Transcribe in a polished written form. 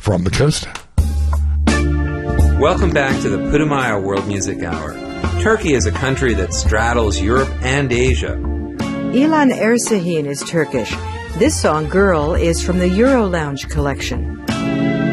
from the coast. Welcome back to the Putumayo World Music Hour. Turkey is a country that straddles Europe and Asia. Ilan Ersahin is Turkish. This song, Girl, is from the Euro Lounge collection.